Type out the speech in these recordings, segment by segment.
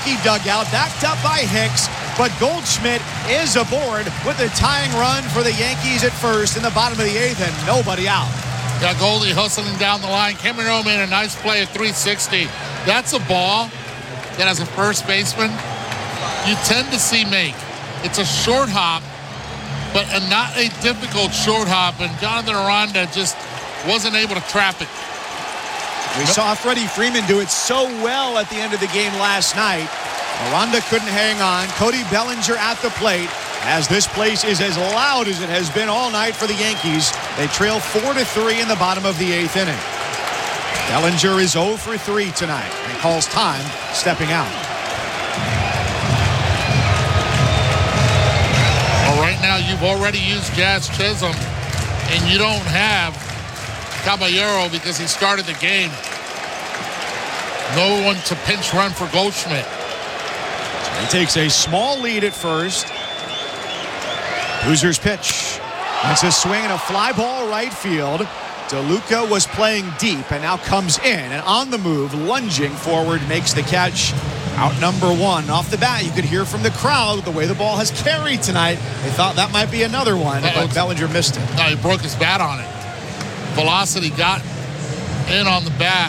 Yankee dugout, backed up by Hicks, but Goldschmidt is aboard with a tying run for the Yankees at first in the bottom of the eighth, and nobody out. Got Goldie hustling down the line. Cameron made a nice play at 360. That's a ball that, as a first baseman, you tend to see make. It's a short hop, but not a difficult short hop, and Jonathan Aranda just wasn't able to trap it. We saw Freddie Freeman do it so well at the end of the game last night. Aranda couldn't hang on. Cody Bellinger at the plate, as this place is as loud as it has been all night for the Yankees. They trail 4-3 in the bottom of the eighth inning. Bellinger is 0 for 3 tonight and calls time stepping out. Well, right now you've already used Jazz Chisholm, and you don't have Caballero because he started the game. No one to pinch run for Goldschmidt. He takes a small lead at first. Boozer's pitch. It's a swing and a fly ball right field. DeLuca was playing deep and now comes in and on the move, lunging forward, makes the catch. Out number one. Off the bat, you could hear from the crowd the way the ball has carried tonight. They thought that might be another one, but Bellinger missed it. No, he broke his bat on it. Velocity got in on the bat.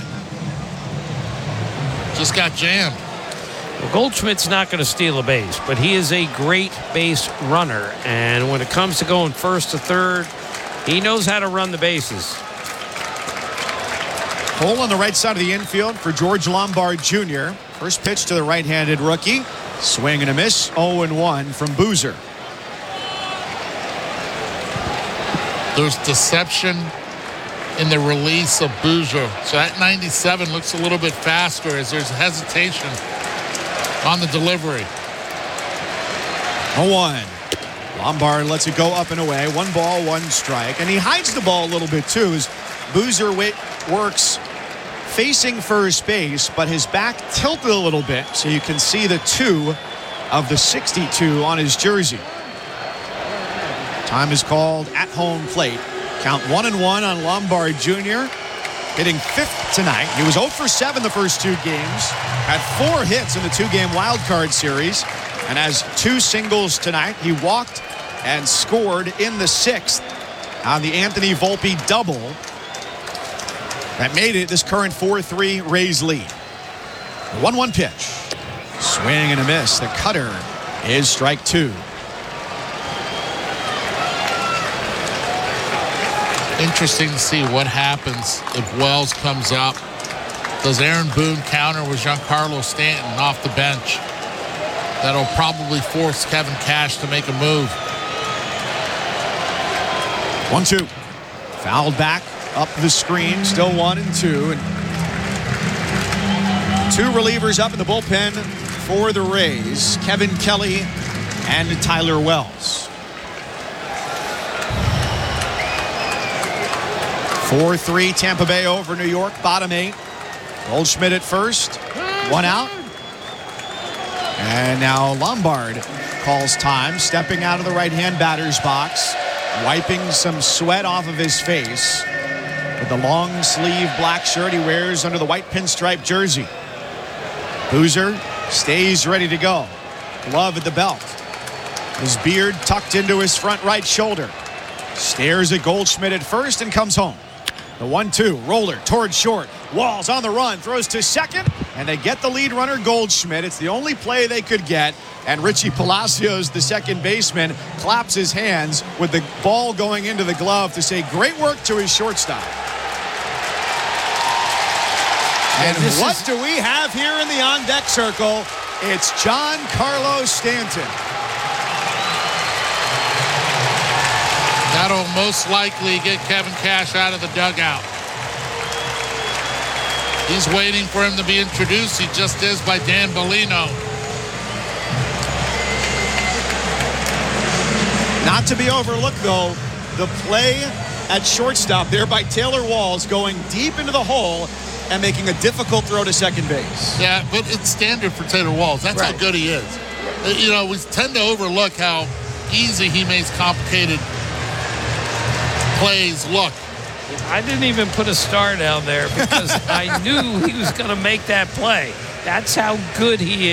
Just got jammed. Well, Goldschmidt's not going to steal a base, but he is a great base runner. And when it comes to going first to third, he knows how to run the bases. Hole on the right side of the infield for George Lombard Jr. First pitch to the right-handed rookie. Swing and a miss. 0-1 from Boozer. There's deception in the release of Boozer. So that 97 looks a little bit faster as there's hesitation on the delivery. 0-1. Lombard lets it go up and away. 1 ball, 1 strike. And he hides the ball a little bit, too, as Boozer works facing first base, but his back tilted a little bit, so you can see the 2 of the 62 on his jersey. Time is called at home plate. Count 1-1 on Lombard Jr. Hitting 5th tonight. He was 0 for 7 the first 2 games. Had 4 hits in the 2-game wild card series. And has 2 singles tonight. He walked and scored in the 6th on the Anthony Volpe double. That made it this current 4-3 Rays lead. 1-1 pitch. Swing and a miss. The cutter is strike 2. Interesting to see what happens if Wells comes up. Does Aaron Boone counter with Giancarlo Stanton off the bench? That'll probably force Kevin Cash to make a move. 1-2. Fouled back up the screen. Still 1-2. And 2 relievers up in the bullpen for the Rays. Kevin Kelly and Tyler Wells. 4-3 Tampa Bay over New York. Bottom 8. Goldschmidt at first. 1 out. And now Lombard calls time, stepping out of the right-hand batter's box, wiping some sweat off of his face with the long-sleeve black shirt he wears under the white pinstripe jersey. Boozer stays ready to go. Glove at the belt. His beard tucked into his front right shoulder. Stares at Goldschmidt at first and comes home. The 1-2 roller towards short. Walls on the run, throws to second, and they get the lead runner Goldschmidt. It's the only play they could get, and Richie Palacios, the second baseman, claps his hands with the ball going into the glove to say great work to his shortstop. And what do we have here in the on-deck circle? It's Giancarlo Stanton. That'll most likely get Kevin Cash out of the dugout. He's waiting for him to be introduced. He just is by Dan Bellino. Not to be overlooked, though, the play at shortstop there by Taylor Walls going deep into the hole and making a difficult throw to second base. Yeah, but it's standard for Taylor Walls. That's right. How good he is. You know, we tend to overlook how easy he makes complicated plays look. I didn't even put a star down there because I knew he was going to make that play. That's how good he is.